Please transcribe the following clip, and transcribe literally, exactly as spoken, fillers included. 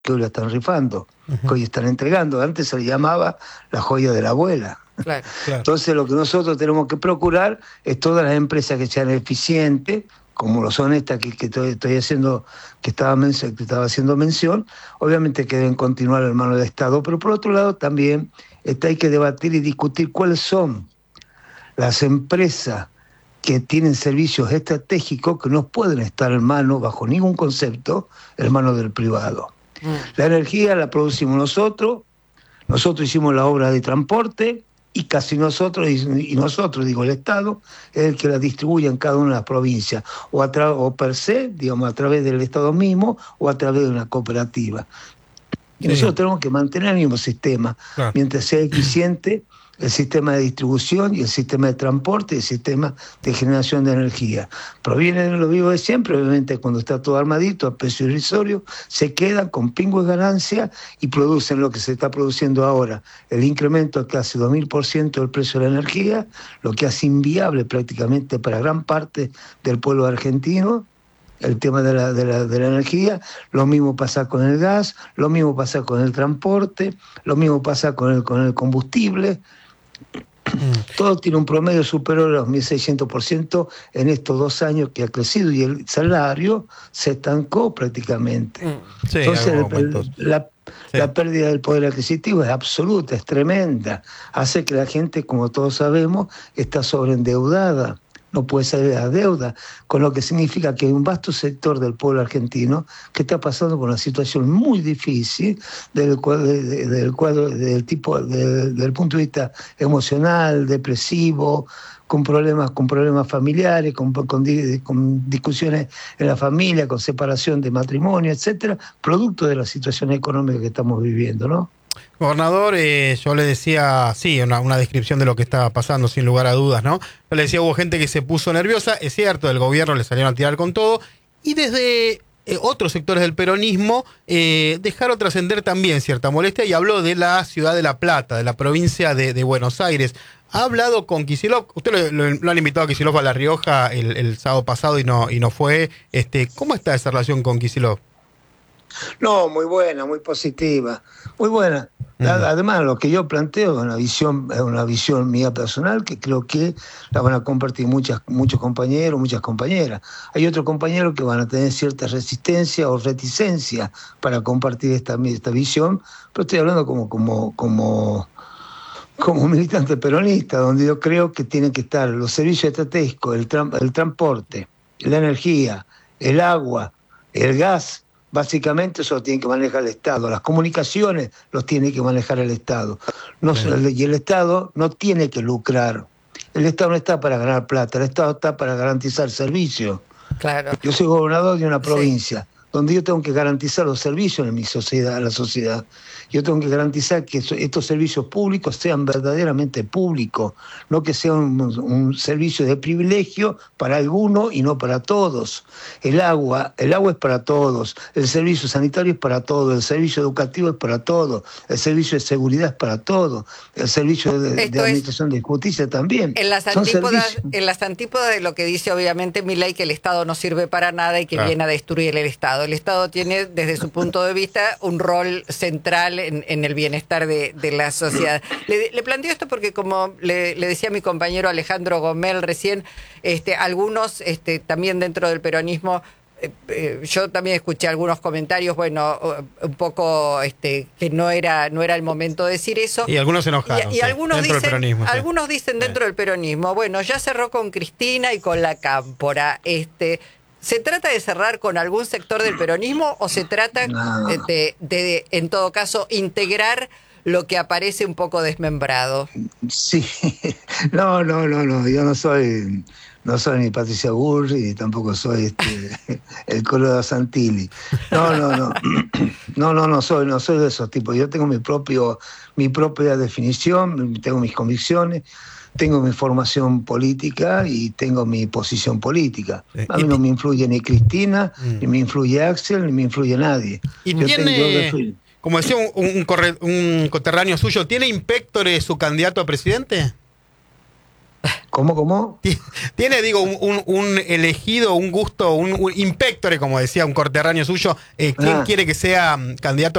que hoy la están rifando, Uh-huh. que hoy están entregando. Antes se le llamaba la joya de la abuela. Claro, claro. Entonces lo que nosotros tenemos que procurar es todas las empresas que sean eficientes, como lo son estas que, que estoy, estoy haciendo, que estaba, men- que estaba haciendo mención, obviamente que deben continuar en manos del Estado, pero por otro lado también está, hay que debatir y discutir cuáles son las empresas que tienen servicios estratégicos que no pueden estar en manos, bajo ningún concepto, en manos del privado. Mm. La energía la producimos nosotros, nosotros hicimos la obra de transporte y casi nosotros, y nosotros, digo, el Estado, es el que la distribuye en cada una de las provincias, o, a tra- o per se, digamos, a través del Estado mismo, o a través de una cooperativa. Y Sí. nosotros tenemos que mantener el mismo sistema, Claro. mientras sea eficiente el sistema de distribución y el sistema de transporte y el sistema de generación de energía. Proviene de lo vivo de siempre, obviamente cuando está todo armadito a precio irrisorio, se quedan con pingües ganancias y producen lo que se está produciendo ahora, el incremento de casi dos mil por ciento del precio de la energía, lo que hace inviable prácticamente para gran parte del pueblo argentino el tema de la, de, la, de la energía. Lo mismo pasa con el gas, lo mismo pasa con el transporte, lo mismo pasa con el, con el combustible. Mm. Todo tiene un promedio superior a los mil seiscientos por ciento en estos dos años que ha crecido y el salario se estancó prácticamente. Mm. Sí, Entonces algo el, aumentó. el, la, Sí. la pérdida del poder adquisitivo es absoluta, es tremenda. Hace que la gente, como todos sabemos, está sobreendeudada. No puede salir de la deuda, con lo que significa que hay un vasto sector del pueblo argentino que está pasando por una situación muy difícil del cuadro, de, del, cuadro del tipo, de, del punto de vista emocional, depresivo, con problemas, con problemas familiares, con, con, con discusiones en la familia, con separación de matrimonio, etcétera, producto de la situación económica que estamos viviendo, ¿no? Gobernador, eh, yo le decía, sí, una, una descripción de lo que estaba pasando, sin lugar a dudas, ¿no? Yo le decía, hubo gente que se puso nerviosa, es cierto, del gobierno le salieron a tirar con todo, y desde eh, otros sectores del peronismo eh, dejaron trascender también cierta molestia, y habló de la ciudad de La Plata, de la provincia de, de Buenos Aires. ¿Ha hablado con Kicillof? Usted lo, lo, lo han invitado a Kicillof a La Rioja el, el sábado pasado y no, y no fue. Este, ¿cómo está esa relación con Kicillof? No, muy buena, muy positiva, muy buena. Mm. Además, lo que yo planteo es una visión, es una visión mía personal que creo que la van a compartir muchas, muchos compañeros, muchas compañeras. Hay otros compañeros que van a tener cierta resistencia o reticencia para compartir esta, esta visión, pero estoy hablando como, como, como, como militante peronista, donde yo creo que tienen que estar los servicios estratégicos, el, tra el transporte, la energía, el agua, el gas. Básicamente eso lo tiene que manejar el Estado. Las comunicaciones los tiene que manejar el Estado. No, sí. Y el Estado no tiene que lucrar. El Estado no está para ganar plata, el Estado está para garantizar servicios. Claro. Yo soy gobernador de una provincia, sí. donde yo tengo que garantizar los servicios en mi sociedad, en la sociedad. Yo tengo que garantizar que estos servicios públicos sean verdaderamente públicos, no que sea un, un servicio de privilegio para algunos y no para todos. El agua, el agua es para todos, el servicio sanitario es para todos, el servicio educativo es para todos, el servicio de seguridad es para todos, el servicio de, de administración de justicia también. En las, antípodas, en las antípodas de lo que dice obviamente Milei, que el Estado no sirve para nada y que claro. viene a destruir el Estado. El Estado tiene, desde su punto de vista, un rol central en, en el bienestar de, de la sociedad. Le, le planteo esto porque, como le, le decía mi compañero Alejandro Gomel recién, este, algunos este, también dentro del peronismo, eh, eh, yo también escuché algunos comentarios, bueno, un poco este, que no era, no era el momento de decir eso. Y algunos se enojaron. Y, y sí, algunos dentro dicen, del peronismo. Sí. Algunos dicen dentro del peronismo, bueno, ya cerró con Cristina y con la Cámpora, este... ¿Se trata de cerrar con algún sector del peronismo o se trata no. de, de, de, en todo caso, integrar lo que aparece un poco desmembrado? Sí, no, no, no, no, yo no soy, no soy ni Patricia Burri, ni tampoco soy este, el Colo de Santilli. No, no, no, no, no, no soy, no soy de esos tipos. Yo tengo mi propio, mi propia definición, tengo mis convicciones. Tengo mi formación política y tengo mi posición política. A mí no me influye ni Cristina, mm. ni me influye Axel, ni me influye nadie. ¿Y yo tiene, tengo, yo como decía un, un, un, corre, un coterráneo suyo, ¿tiene Inspectore su candidato a presidente? ¿Cómo, cómo? Tiene, digo, un, un, un elegido, un gusto, un, un inspectore, como decía un corterráneo suyo, eh, ¿quién Ah. quiere que sea mm, candidato